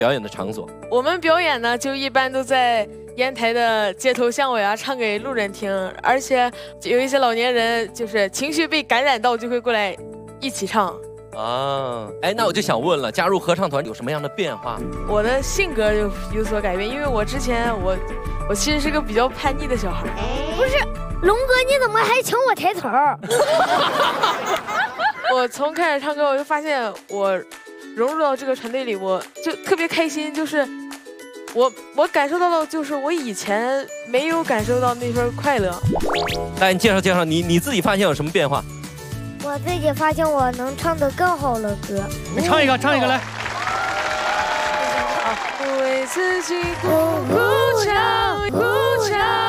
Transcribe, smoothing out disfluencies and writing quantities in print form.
表演的场所？ 我们表演呢，就一般都在烟台的街头巷尾啊，唱给路人听。而且有一些老年人，就是情绪被感染到，就会过来一起唱。 啊，哎，那我就想问了，加入合唱团有什么样的变化？ 我的性格就有所改变，因为我之前我其实是个比较叛逆的小孩。 不是，龙哥你怎么还抢我抬头？ 我从开始唱歌，我就发现我融入到这个团队里，我就特别开心，就是我感受到的就是我以前没有感受到那份快乐。 来，你介绍介绍，你自己发现有什么变化？ 我自己发现我能唱得更好了歌。 你唱一个，唱一个来。 为自己鼓鼓掌，鼓掌。